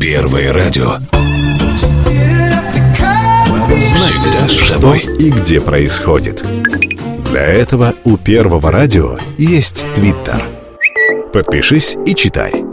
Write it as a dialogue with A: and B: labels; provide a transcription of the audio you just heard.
A: Первое радио. Всегда с тобой.
B: И где происходит. Для этого у Первого радио есть Твиттер. Подпишись и читай.